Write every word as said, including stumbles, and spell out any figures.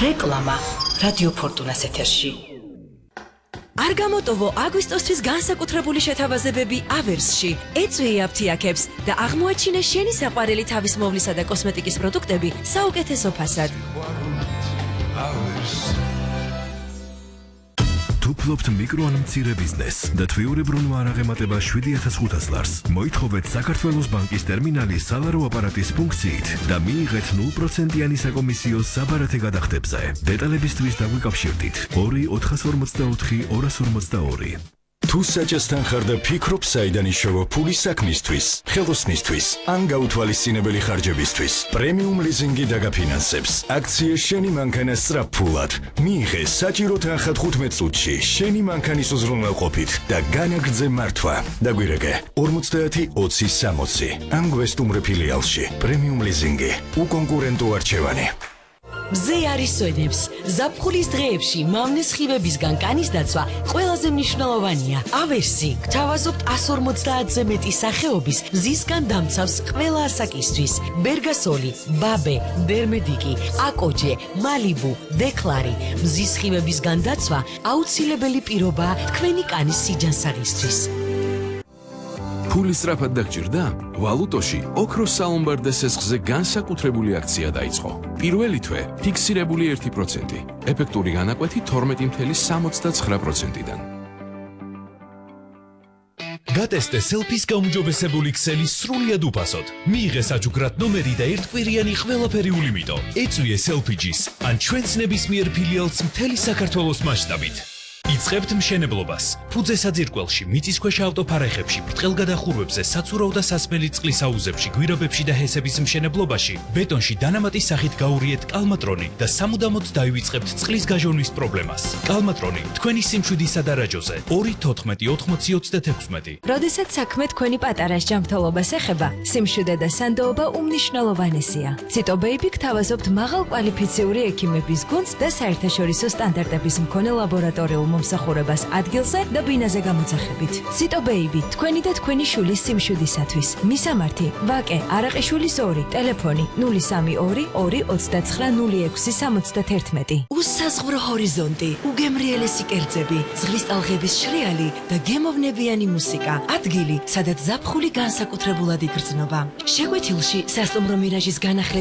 რეკლამა რადიო ფორტუნას ეთერში. არ გამოტოვო აგვისტოსთვის განსაკუთრებული შეთავაზებები ავერსში. ეწვიე აფთიაქებს და აღმოაჩინე შენი საყვარელი თავის მოვლისა და კოსმეტიკის პროდუქტები საუკეთესო ფასად. თუ ფლობთ მიკრო ან მცირე ბიზნესს და თვიურებრივ არ აღემატება შვიდი ათას ხუთას ლარს, მოითხოვეთ საქართველოს ბანკის ტერმინალის სალარო აპარატის ფუნქციით და მიიღეთ ნულ პროცენტიანი საკომისიო საბარათე გადახდებზე. დეტალებისთვის დაგვიკავშირდით ორი ოთხას ორმოცდაოთხი ორას ორმოცდაორი. თუ საჭესთან ხარ და ფიქრობ საიდან იშოვო ფული საქმისთვის, ხელოსნისთვის, ან გაუთვალისწინებელი ხარჯებისთვის, პრემიუმ ლიზინგი დაგაფინანსებს. აქცია შენი მანქანა სწრაფფულად. მიიღე საჭირო თანხა თხუთმეტ წუთში შენი მანქანის უზრუნველყოფით და განაგრძე მართვა. დაგვირეკე ორმოცდაათი ოცი სამოცი. ამ გვესტუმრე ფილიალში პრემიუმ ლიზინგი. უკონკურენტო არჩევანი. მზე არის სვენებს. ზაფხულის დღეებში მავნეს ხივებისგან კანის დაცვა ყველაზე მნიშვნელოვანია. ავერსი გთავაზობთ ას ორმოცდაათზე მეტი სახეობის მზისგან დამცავს ყველა ასაკისთვის. ბერგასოლი, ბაბე, დერმედიკი, აკოჯე, მალიბუ, დეკლარი. მზის ხივებისგან დაცვა აუცილებელი პირობაა თქვენი კანის სიჯანსაღისთვის. ფული სწრაფად დაგჭირდა? ვალუტოში ოქროს სალომბარდე სესხზე განსაკუთრებული აქცია დაიწყო. პირველი თვე ფიქსირებული ერთი პროცენტი, ეფექტური განაკვეთი თორმეტი წუთი სამოცდაცხრა პროცენტიდან. გატესტე სელფის გაუმჯობესებული ქსელი სრულიად უფასოდ. მიიღე საჯუგრად ნომერი და ერთკვირიანი ყველაფერი ულიმიტო. ეწვიე სელფიჯის ან ჩვენს ნებისმიერ ფილიალს მთელი საქართველოს მასშტაბით. იწყებთ მშენებლობას. ფუძე საძირკველში, მიწისქვეშა ავტოფარეხებში, ბრტყელგადახურვებზე, საცურავ და სასმელი წყლის აუზებში, გვირაბებში და ჰესების მშენებლობაში, ბეტონში დანამატის სახით გაურიეთ კალმატრონი და სამუდამოდ დაივიწყებთ წყლის გაჟონვის პრობლემას. კალმატრონი თქვენი სიმშვიდისა და რაჯოზე ორი თოთხმეტი ოთხმოცი ოცდათექვსმეტი. როდესაც საქმე თქვენი პატარას ჯანმრთელობას ეხება, სიმშვიდე და სანდოობა უმნიშვნელოვანესია. ციტო ბეიბი გთავაზობთ მაღალ კვალიფიციური ექიმების გუნდს და საერთაშორისო სტანდარტების მქონე ლაბორატორიულ მომსახურებას ადგილზე და ბინაზე გამოძახებით. ციტო ბეიბი, თქვენი და თქვენი შვილის სიმშვიდისათვის. მისამართი: ვაკე არაყიშვილის ორი, ტელეფონი ნული სამი ორი ორი ოცდაცხრა ნული ექვსი სამოცდათერთმეტი. უსაზღვრო ჰორიზონტი, უგემრიელესი კერძები, ზღვის ტალღების შრიალი და გემოვნებიანი მუსიკა. ადგილი, სადაც ზაფხული განსაკუთრებულად იგრძნობა. შეკვეთილში სასტუმრო მირაჟის განახლების